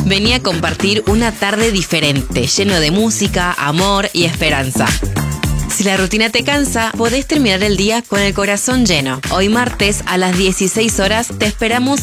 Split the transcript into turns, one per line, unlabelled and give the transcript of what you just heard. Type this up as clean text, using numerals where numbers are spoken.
Vení a compartir una tarde diferente, lleno de música, amor y esperanza. Si la rutina te cansa, podés terminar el día con el corazón lleno. Hoy martes a las 16 horas te esperamos